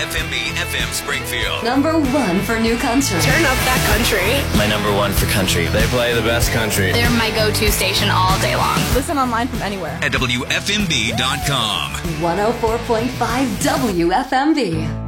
FMB FM Springfield. Number 1 for new country. Turn up that country. My number 1 for country. They play the best country. They're my go-to station all day long. Listen online from anywhere. At WFMB.com. 104.5 WFMB.